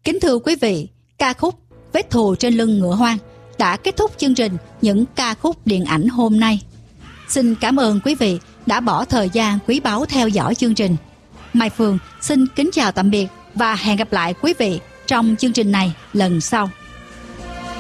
Kính thưa quý vị, ca khúc Vết thù trên lưng ngựa hoang đã kết thúc chương trình Những ca khúc điện ảnh hôm nay. Xin cảm ơn quý vị đã bỏ thời gian quý báu theo dõi chương trình. Mai Phương xin kính chào tạm biệt và hẹn gặp lại quý vị trong chương trình này lần sau.